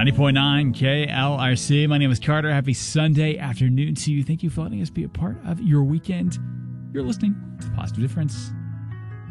90.9 KLRC. My name is Carter. Happy Sunday afternoon to you. Thank you for letting us be a part of your weekend. You're listening to Positive Difference.